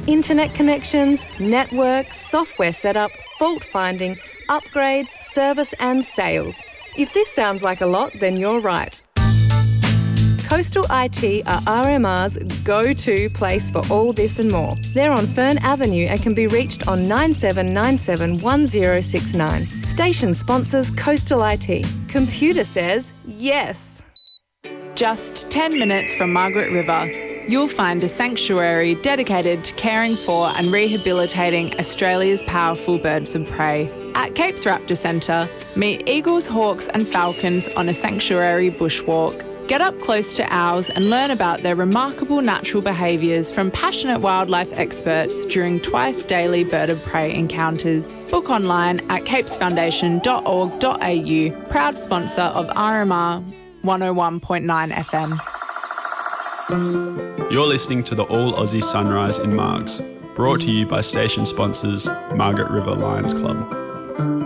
Internet connections, networks, software setup, fault finding, upgrades, service and sales. If this sounds like a lot, then you're right. Coastal IT are RMR's go-to place for all this and more. They're on Fern Avenue and can be reached on 9797 1069. Station sponsors Coastal IT. Computer says yes. Just 10 minutes from Margaret River, you'll find a sanctuary dedicated to caring for and rehabilitating Australia's powerful birds of prey. At Capes Raptor Centre, meet eagles, hawks and falcons on a sanctuary bushwalk. Get up close to owls and learn about their remarkable natural behaviours from passionate wildlife experts during twice daily bird of prey encounters. Book online at capesfoundation.org.au, proud sponsor of RMR 101.9 FM. You're listening to the All Aussie Sunrise in Margs, brought to you by station sponsors Margaret River Lions Club.